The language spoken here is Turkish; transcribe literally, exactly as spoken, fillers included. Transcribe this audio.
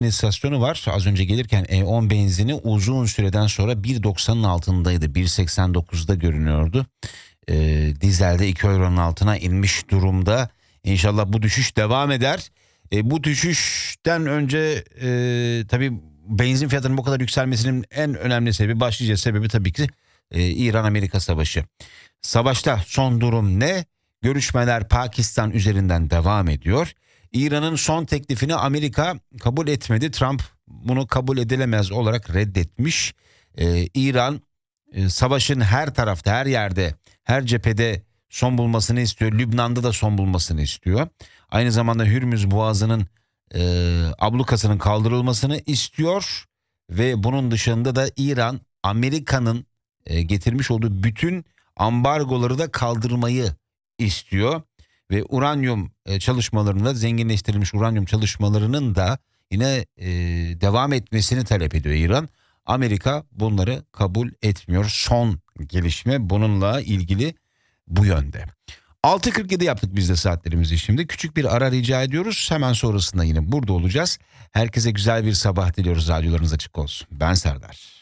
istasyonu var. Az önce gelirken E on benzini uzun süreden sonra bir doksanın altındaydı. bir seksen dokuzda görünüyordu. E, dizelde iki euronun altına inmiş durumda. İnşallah bu düşüş devam eder. E, bu düşüşten önce e, tabii benzin fiyatının bu kadar yükselmesinin en önemli sebebi, başlıca sebebi tabii ki e, İran-Amerika savaşı. Savaşta son durum ne? Görüşmeler Pakistan üzerinden devam ediyor. İran'ın son teklifini Amerika kabul etmedi. Trump bunu kabul edilemez olarak reddetmiş. Ee, İran e, savaşın her tarafta, her yerde, her cephede son bulmasını istiyor. Lübnan'da da son bulmasını istiyor. Aynı zamanda Hürmüz Boğazı'nın e, ablukasının kaldırılmasını istiyor. Ve bunun dışında da İran, Amerika'nın e, getirmiş olduğu bütün ambargoları da kaldırmayı istiyor. Ve uranyum çalışmalarını da, zenginleştirilmiş uranyum çalışmalarının da yine e, devam etmesini talep ediyor İran. Amerika bunları kabul etmiyor. Son gelişme bununla ilgili bu yönde. altı kırk yedi yaptık biz de saatlerimizi şimdi. Küçük bir ara rica ediyoruz. Hemen sonrasında yine burada olacağız. Herkese güzel bir sabah diliyoruz. Radyolarınız açık olsun. Ben Serdar.